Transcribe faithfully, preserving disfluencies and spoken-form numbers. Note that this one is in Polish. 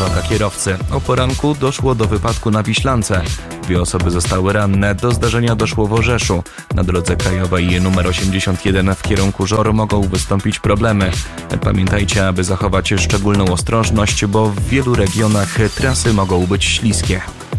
zwłoka kierowcy. O poranku doszło do wypadku na Wiślance. Dwie osoby zostały ranne. Do zdarzenia doszło w Orzeszu. Na drodze krajowej numer osiemdziesiąt jeden w kierunku Żor mogą wystąpić problemy. Pamiętajcie, aby zachować szczególną ostrożność, bo w wielu regionach trasy mogą być śliskie.